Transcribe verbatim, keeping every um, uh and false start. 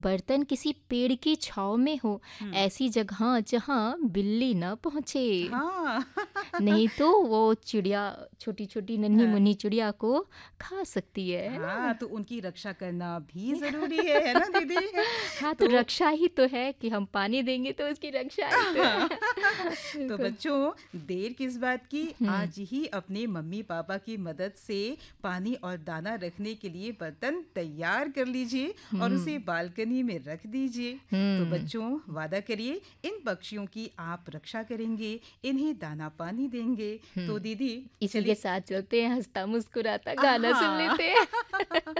बर्तन किसी पेड़ की छाँव में हो, हुँ। ऐसी जगह जहाँ बिल्ली न पहुँचे। हाँ। नहीं तो वो चिड़िया छोटी-छोटी हाँ। नन्ही-मुन्नी चिड़िया को खा सकती है, है हाँ, ना? तो उनकी रक्षा करना भी ज़रूरी है, है ना दीदी? हाँ, तो तो रक्षा ही तो है कि हम पानी देंगे तो उसकी रक्षा ही तो है। तो बिल्कुल। बच्चों, देर किस बात की, हुँ, आज ही अपने मम्मी-पापा की मदद से पानी और दाना रखने के लिए बर्तन तैयार कर लीजिए और उसे हुँ, बालकनी में रख दीजिए। तो हुँ, बच्चों, वादा करिए इन पक्षियों की आप रक्षा करेंगे, इन्हें दाना-पानी देंगे। तो हुँ। दीदी इसी के चलिए साथ चलते हैं हँसता मुस्कुराता गाना सुन हाँ। लेते हैं।